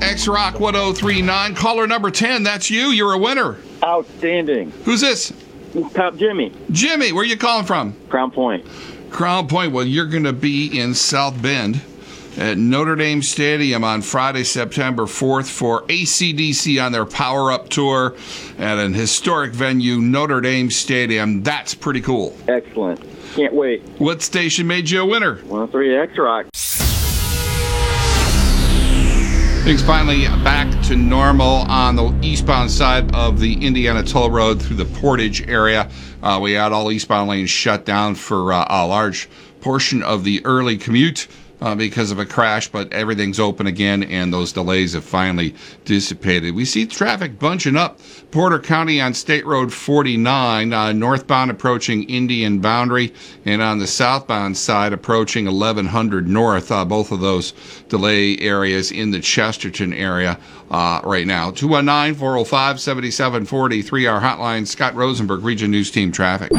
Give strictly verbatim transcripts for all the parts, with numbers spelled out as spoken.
X-Rock one oh three point nine. Caller number ten, that's you. You're a winner. Outstanding. Who's this? Top Jimmy. Jimmy, where you calling from? Crown Point. Crown Point. Well, you're going to be in South Bend at Notre Dame Stadium on Friday, September fourth for A C D C on their Power Up Tour at an historic venue, Notre Dame Stadium. That's pretty cool. Excellent. Can't wait. What station made you a winner? one oh three X-Rock. Things finally back to normal on the eastbound side of the Indiana Toll Road through the Portage area. Uh, we had all eastbound lanes shut down for uh, a large portion of the early commute uh, because of a crash, but everything's open again, and those delays have finally dissipated. We see traffic bunching up Porter County on State Road forty-nine, uh, northbound approaching Indian Boundary, and on the southbound side approaching eleven hundred north. Uh, both of those delay areas in the Chesterton area uh, right now. two one nine, four oh five, seven seven four three, our hotline. Scott Rosenberg, Region News Team Traffic.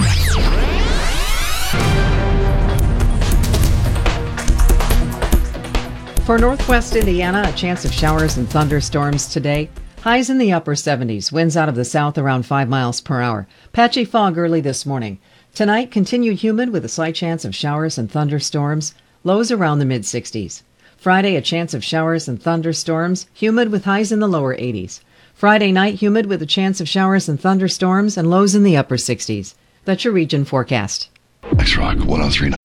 For northwest Indiana, a chance of showers and thunderstorms today. Highs in the upper seventies, winds out of the south around five miles per hour. Patchy fog early this morning. Tonight, continued humid with a slight chance of showers and thunderstorms. Lows around the mid sixties. Friday, a chance of showers and thunderstorms. Humid with highs in the lower eighties. Friday night, humid with a chance of showers and thunderstorms and lows in the upper sixties. That's your region forecast. X-Rock one oh three point nine.